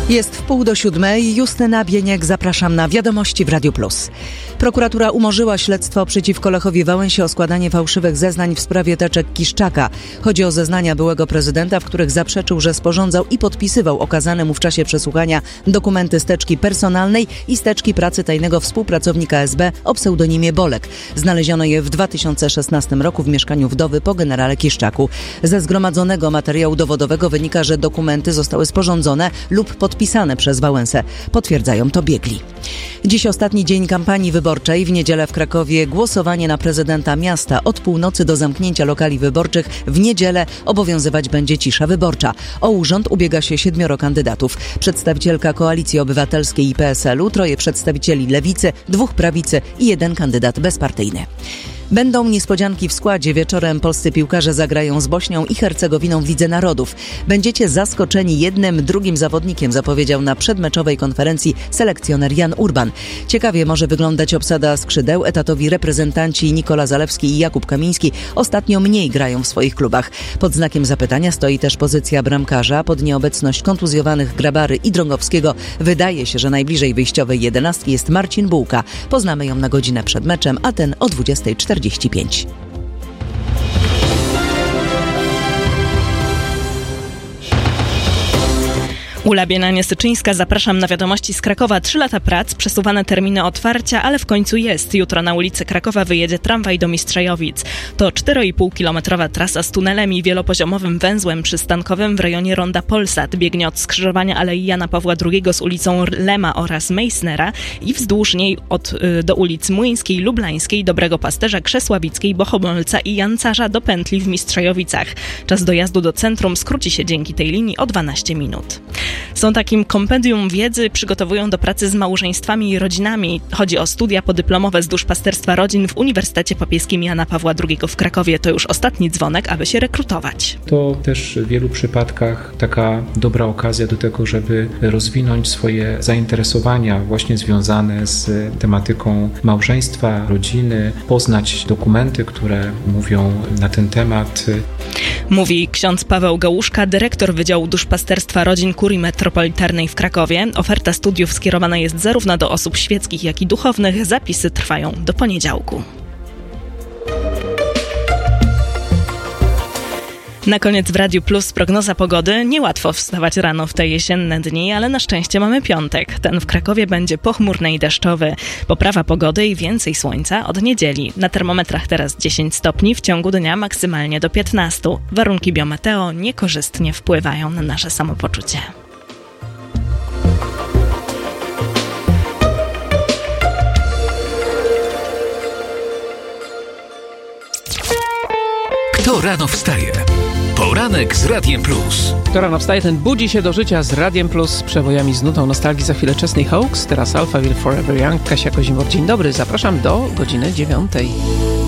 Jest 6:30. Justyna Bieniek, zapraszam na Wiadomości w Radiu Plus. Prokuratura umorzyła śledztwo przeciwko Lechowi Wałęsie o składanie fałszywych zeznań w sprawie teczek Kiszczaka. Chodzi o zeznania byłego prezydenta, w których zaprzeczył, że sporządzał i podpisywał okazane mu w czasie przesłuchania dokumenty z teczki personalnej i z teczki pracy tajnego współpracownika SB o pseudonimie Bolek. Znaleziono je w 2016 roku w mieszkaniu wdowy po generale Kiszczaku. Ze zgromadzonego materiału dowodowego wynika, że dokumenty zostały sporządzone lub podpisane przez Wałęsę. Potwierdzają to biegli. Dziś ostatni dzień kampanii wyborczej. W niedzielę w Krakowie głosowanie na prezydenta miasta. Od północy do zamknięcia lokali wyborczych w niedzielę obowiązywać będzie cisza wyborcza. O urząd ubiega się 7 kandydatów. Przedstawicielka Koalicji Obywatelskiej i PSL-u, 3 przedstawicieli Lewicy, 2 prawicy i 1 kandydat bezpartyjny. Będą niespodzianki w składzie. Wieczorem polscy piłkarze zagrają z Bośnią i Hercegowiną w Lidze Narodów. Będziecie zaskoczeni jednym, drugim zawodnikiem, zapowiedział na przedmeczowej konferencji selekcjoner Jan Urban. Ciekawie może wyglądać obsada skrzydeł. Etatowi reprezentanci Nikola Zalewski i Jakub Kamiński ostatnio mniej grają w swoich klubach. Pod znakiem zapytania stoi też pozycja bramkarza. Pod nieobecność kontuzjowanych Grabary i Drągowskiego wydaje się, że najbliżej wyjściowej 11 jest Marcin Bułka. Poznamy ją na godzinę przed meczem, a ten o 20:45. Ula Bienanie-Syczyńska, zapraszam na Wiadomości z Krakowa. 3 lata prac, przesuwane terminy otwarcia, ale w końcu jest. Jutro na ulicy Krakowa wyjedzie tramwaj do Mistrzejowic. To 4,5-kilometrowa trasa z tunelem i wielopoziomowym węzłem przystankowym w rejonie Ronda Polsat. Biegnie od skrzyżowania Alei Jana Pawła II z ulicą Lema oraz Meissnera i wzdłuż niej do ulic Młyńskiej, Lublańskiej, Dobrego Pasterza, Krzesławickiej, Bohomolca i Jancarza do pętli w Mistrzejowicach. Czas dojazdu do centrum skróci się dzięki tej linii o 12 minut. Są takim kompendium wiedzy, przygotowują do pracy z małżeństwami i rodzinami. Chodzi o studia podyplomowe z duszpasterstwa rodzin w Uniwersytecie Papieskim Jana Pawła II w Krakowie. To już ostatni dzwonek, aby się rekrutować. To też w wielu przypadkach taka dobra okazja do tego, żeby rozwinąć swoje zainteresowania właśnie związane z tematyką małżeństwa, rodziny, poznać dokumenty, które mówią na ten temat. Mówi ksiądz Paweł Gałuszka, dyrektor Wydziału Duszpasterstwa Rodzin Kurii Metropolitarnej w Krakowie. Oferta studiów skierowana jest zarówno do osób świeckich, jak i duchownych. Zapisy trwają do poniedziałku. Na koniec w Radiu Plus prognoza pogody. Niełatwo wstawać rano w te jesienne dni, ale na szczęście mamy piątek. Ten w Krakowie będzie pochmurny i deszczowy. Poprawa pogody i więcej słońca od niedzieli. Na termometrach teraz 10 stopni, w ciągu dnia maksymalnie do 15. Warunki biometeo niekorzystnie wpływają na nasze samopoczucie. Kto rano wstaje? Poranek z Radiem Plus. Kto rano wstaje, ten budzi się do życia z Radiem Plus, z przebojami z nutą nostalgii. Za chwilę Chesney Hawkes, teraz Alphaville Forever Young, Kasia Kozimor. Dzień dobry, zapraszam do godziny 9.